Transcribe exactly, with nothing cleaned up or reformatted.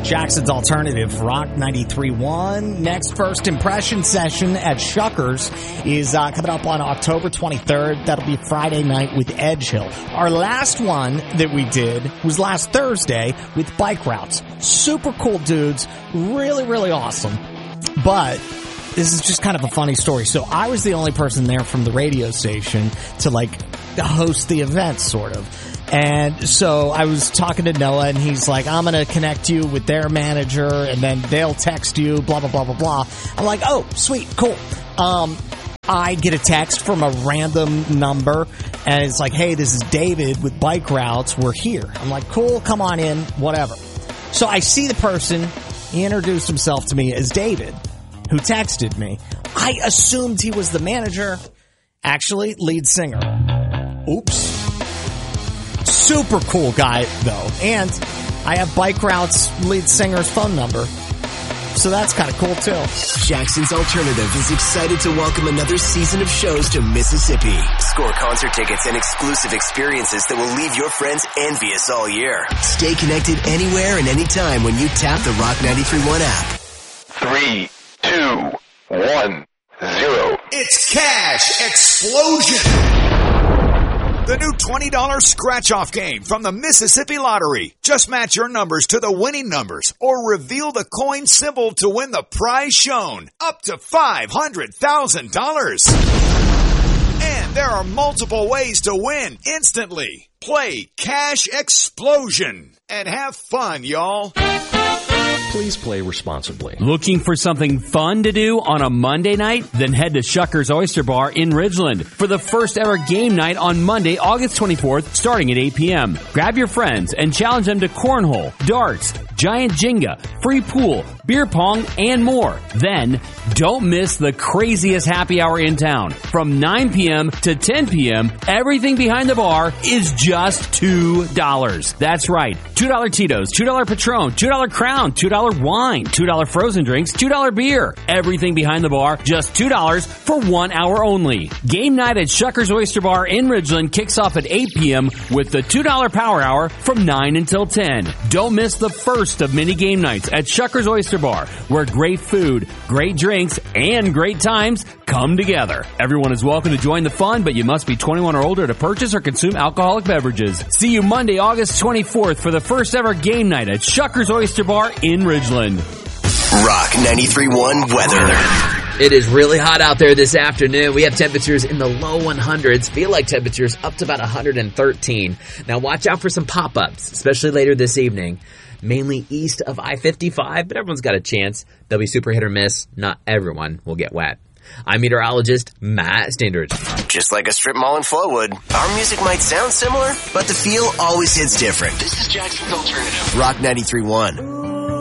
Jackson's Alternative, Rock ninety-three point one. Next first impression session at Shuckers is uh, coming up on October twenty-third. That'll be Friday night with Edge Hill. Our last one that we did was last Thursday with Bike Routes. Super cool dudes. Really, really awesome. But this is just kind of a funny story. So I was the only person there from the radio station to, like, host the event, sort of. And so I was talking to Noah, and he's like, I'm going to connect you with their manager, and then they'll text you, blah, blah, blah, blah, blah. I'm like, oh, sweet, cool. Um, I get a text from a random number, and it's like, hey, this is David with Bike Routes. We're here. I'm like, cool, come on in, whatever. So I see the person. He introduced himself to me as David, who texted me. I assumed he was the manager. Actually, lead singer. Oops. Super cool guy, though. And I have Bike Routes lead singer's phone number. So that's kind of cool, too. Jackson's Alternative is excited to welcome another season of shows to Mississippi. Score concert tickets and exclusive experiences that will leave your friends envious all year. Stay connected anywhere and anytime when you tap the Rock ninety-three point one app. Three, two, one, zero. It's Cash Explosion! The new twenty dollars scratch-off game from the Mississippi Lottery. Just match your numbers to the winning numbers or reveal the coin symbol to win the prize shown, up to five hundred thousand dollars. And there are multiple ways to win instantly. Play Cash Explosion and have fun, y'all. Please play responsibly. Looking for something fun to do on a Monday night? Then head to Shuckers Oyster Bar in Ridgeland for the first ever game night on Monday, August twenty-fourth, starting at eight p.m. Grab your friends and challenge them to cornhole, darts, giant Jenga, free pool, beer pong, and more. Then, don't miss the craziest happy hour in town. From nine p.m. to ten p.m., everything behind the bar is just two dollars. That's right. two dollar Tito's, two dollar Patron, two dollar Crown, two dollar wine, two dollar frozen drinks, two dollar beer. Everything behind the bar, just two dollars for one hour only. Game night at Shuckers Oyster Bar in Ridgeland kicks off at eight p.m. with the two dollar Power Hour from nine until ten. Don't miss the first of many game nights at Shuckers Oyster Bar, where great food, great drinks, and great times come together. Everyone is welcome to join the fun, but you must be twenty-one or older to purchase or consume alcoholic beverages. See you Monday, August twenty-fourth for the first ever game night at Shuckers Oyster Bar in Ridgeland. Rock ninety-three point one weather. It is really hot out there this afternoon. We have temperatures in the low one hundreds. Feel like temperatures up to about one hundred thirteen. Now watch out for some pop-ups, especially later this evening. Mainly east of I fifty-five, but everyone's got a chance. They'll be super hit or miss. Not everyone will get wet. I'm meteorologist Matt Standridge. Just like a strip mall in Flowood, our music might sound similar, but the feel always hits different. This is Jackson's Alternative. Rock ninety-three point one.